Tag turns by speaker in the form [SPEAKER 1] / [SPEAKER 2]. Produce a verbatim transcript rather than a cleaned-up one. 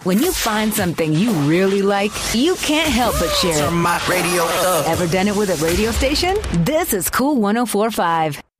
[SPEAKER 1] When you find something you really like, you can't help but share it.
[SPEAKER 2] Turn my radio up.
[SPEAKER 1] Ever done it with a radio station? This is Cool one oh four point five.